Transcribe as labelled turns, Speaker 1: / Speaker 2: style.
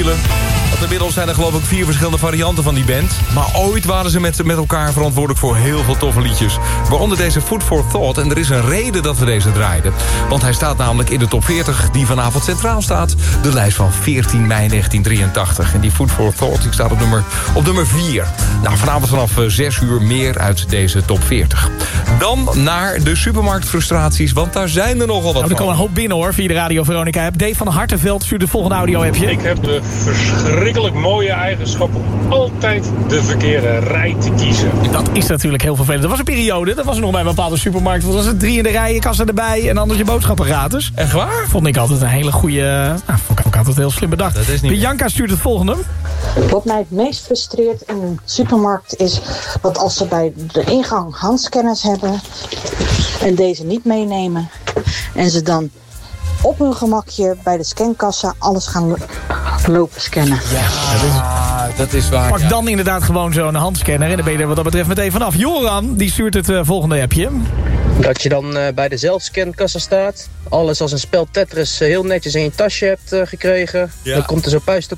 Speaker 1: Want inmiddels zijn er geloof ik 4 verschillende varianten van die band. Maar ooit waren ze met elkaar verantwoordelijk voor heel veel toffe liedjes. Waaronder deze Food for Thought. En er is een reden dat we deze draaiden. Want hij staat namelijk in de top 40 die vanavond centraal staat. De lijst van 14 mei 1983. En die Food for Thought die staat op nummer 4. Nou, vanavond vanaf 6 uur meer uit deze top 40. Dan naar de supermarktfrustraties, want daar zijn er nogal wat
Speaker 2: er komen een hoop binnen hoor, via de Radio Veronica app. Dave van Hartenveld stuurt de volgende audio-appje.
Speaker 3: Ik heb de verschrikkelijk mooie eigenschap om altijd de verkeerde rij te kiezen.
Speaker 2: Dat is natuurlijk heel vervelend. Er was een periode, dat was er nog bij een bepaalde supermarkt. Dat was het 3 in de rij, kassa erbij en anders je boodschappen gratis.
Speaker 1: Echt waar?
Speaker 2: Vond ik altijd een hele goede... vond ik ook altijd heel slim bedacht.
Speaker 1: Dat is niet
Speaker 2: Bianca stuurt het volgende.
Speaker 4: Wat mij het meest frustreert in een supermarkt is dat als ze bij de ingang handscanners hebben en deze niet meenemen en ze dan op hun gemakje bij de scankassa alles gaan lopen scannen.
Speaker 1: Ja, dat is waar.
Speaker 2: Pak dan inderdaad gewoon zo'n handscanner en dan ben je er wat dat betreft meteen vanaf. Joran, die stuurt het volgende appje.
Speaker 5: Dat je dan bij de zelfscankassa staat. Alles als een spel Tetris heel netjes in je tasje hebt gekregen. Ja. Dan komt er zo'n puist op